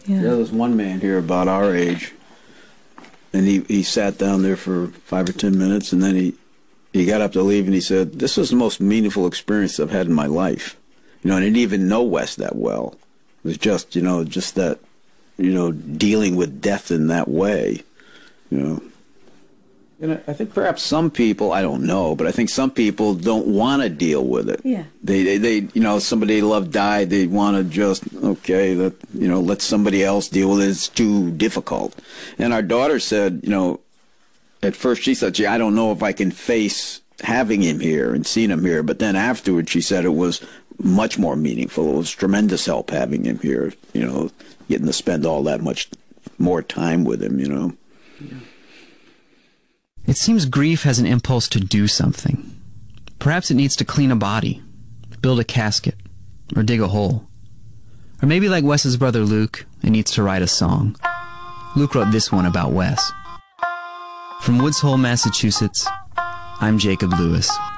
Yeah. There was one man here about our age, and he sat down there for 5 or 10 minutes, and then he got up to leave, and he said, "This was the most meaningful experience I've had in my life." You know, and I didn't even know Wes that well. It was just, just that, dealing with death in that way, And I think perhaps some people, I don't know, but I think some people don't want to deal with it. Yeah. They somebody they love died, they want to just, let somebody else deal with it. It's too difficult. And our daughter said, at first she said, "Gee, I don't know if I can face having him here and seeing him here." But then afterwards she said it was much more meaningful. It was tremendous help having him here, getting to spend all that much more time with him, Yeah. It seems grief has an impulse to do something. Perhaps it needs to clean a body, build a casket, or dig a hole. Or maybe like Wes's brother Luke, it needs to write a song. Luke wrote this one about Wes. From Woods Hole, Massachusetts, I'm Jacob Lewis.